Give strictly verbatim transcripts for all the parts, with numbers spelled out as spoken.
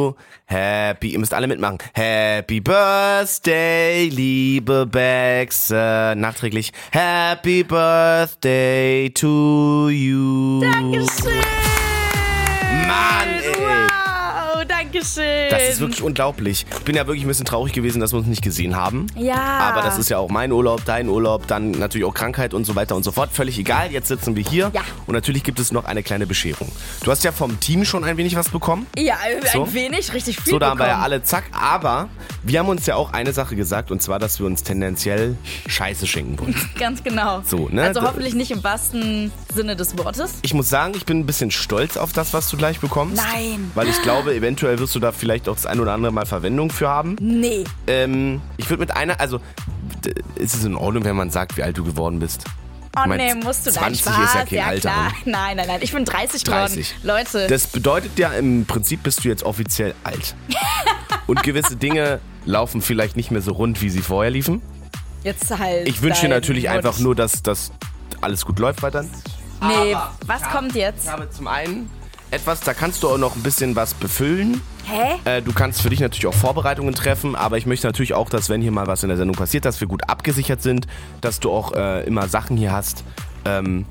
you. Happy, ihr müsst alle mitmachen. Happy Birthday, liebe Bexe. Nachträglich. Happy Birthday to you. Dankeschön. Mann, ey. Wow, Dankeschön. Das ist wirklich unglaublich. Ich bin ja wirklich ein bisschen traurig gewesen, dass wir uns nicht gesehen haben. Ja. Aber das ist ja auch mein Urlaub, dein Urlaub, dann natürlich auch Krankheit und so weiter und so fort. Völlig egal, jetzt sitzen wir hier. Ja. Und natürlich gibt es noch eine kleine Bescherung. Du hast ja vom Team schon ein wenig was bekommen. Ja, ein So. wenig, richtig viel So, da haben wir ja bekommen. alle zack. Aber wir haben uns ja auch eine Sache gesagt, und zwar, dass wir uns tendenziell Scheiße schenken wollen. Ganz genau. So, ne? Also hoffentlich nicht im wahrsten Sinne des Wortes. Ich muss sagen, ich bin ein bisschen stolz auf das, was du gleich bekommst. Nein. Weil ich glaube, eventuell wirst du da vielleicht auch das ein oder andere Mal Verwendung für haben. Nee. Ähm, ich würde mit einer, also d- ist es in Ordnung, wenn man sagt, wie alt du geworden bist? Oh Ich mein, nee, musst du zwanzig dein Spaß. ist ja kein Alter. Klar. Nein, nein, nein. Ich bin dreißig geworden. dreißig. Leute. Das bedeutet ja, im Prinzip bist du jetzt offiziell alt. Und gewisse Dinge laufen vielleicht nicht mehr so rund, wie sie vorher liefen. Jetzt halt. Ich wünsche dir dein natürlich Mund. einfach nur, dass das alles gut läuft weiter. Nee, Aber was ich hab- kommt jetzt? Ich habe zum einen etwas, da kannst du auch noch ein bisschen was befüllen. Hä? Äh, du kannst für dich natürlich auch Vorbereitungen treffen, aber ich möchte natürlich auch, dass wenn hier mal was in der Sendung passiert, dass wir gut abgesichert sind, dass du auch äh, immer Sachen hier hast. Ähm,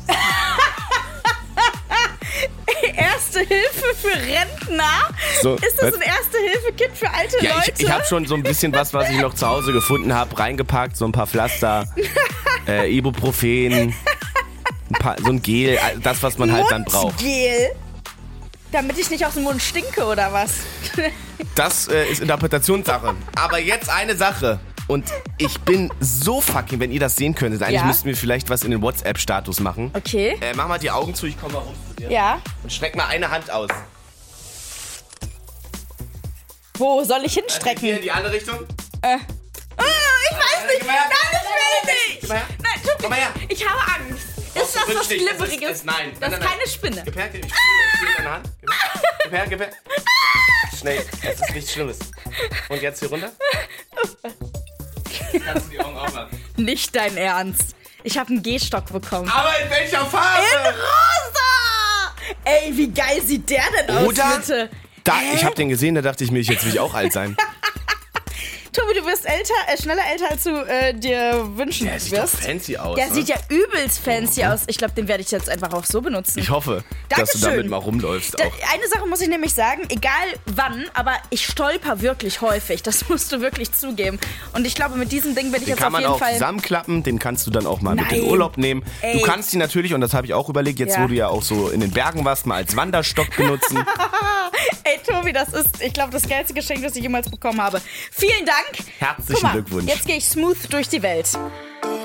Erste Hilfe für Rentner? So, Ist das was? ein Erste-Hilfe-Kit für alte ja, Leute? ich, ich habe schon so ein bisschen was, was ich noch zu Hause gefunden habe, reingepackt, so ein paar Pflaster, äh, Ibuprofen, ein paar, so ein Gel, äh, das, was man halt dann braucht. Mundgel? Damit ich nicht aus dem Mund stinke, oder was? Das äh, ist Interpretationssache. Aber jetzt eine Sache. Und ich bin so fucking, wenn ihr das sehen könntet. Eigentlich Ja. müssten wir vielleicht was in den WhatsApp-Status machen. Okay. Äh, mach mal die Augen zu, ich komm mal rum zu dir. Ja. Und streck mal eine Hand aus. Wo soll ich Hier hinstrecken? in die andere Richtung. Äh. Ah, ich weiß Äh, nicht. gib mal her. Nein, ich will nicht. Gib mal her. Nein, tut Komm mal her. Ich habe Angst. Brauchst Ist du das was wirklich nicht. Es ist- Glibberiges? es- nein. Das Nein, ist nein, keine Spinne. Gib her, gib ich spiele deine Hand. Gib her, gib her. Gib her. Schnell, es ist nichts Schlimmes. Und jetzt hier runter. Kannst du die Augen aufmachen. Nicht dein Ernst. Ich habe einen Gehstock bekommen. Aber in welcher Farbe? In rosa! Ey, wie geil sieht der denn aus, Oder? bitte? Da, Hä? ich habe den gesehen, da dachte ich mir, jetzt will ich auch alt sein. Tobi, du wirst älter, äh, schneller älter, als du äh, dir wünschen Der sieht doch wirst. fancy aus. Der ne? sieht ja übelst fancy aus. Ich glaube, den werde ich jetzt einfach auch so benutzen. Ich hoffe, dass du Dankeschön. damit mal rumläufst Da, auch. eine Sache muss ich nämlich sagen, egal wann, aber ich stolper wirklich häufig. Das musst du wirklich zugeben. Und ich glaube, mit diesem Ding werde ich Den jetzt kann auf man jeden auch Fall... zusammenklappen, den kannst du dann auch mal mit in Nein. den Urlaub nehmen. Ey. Du kannst die natürlich, und das habe ich auch überlegt, jetzt Ja. wo du ja auch so in den Bergen warst, mal als Wanderstock benutzen. Ey, Tobi, das ist, ich glaube, das geilste Geschenk, das ich jemals bekommen habe. Vielen Dank. Herzlichen Guck mal, Glückwunsch. Jetzt gehe ich smooth durch die Welt.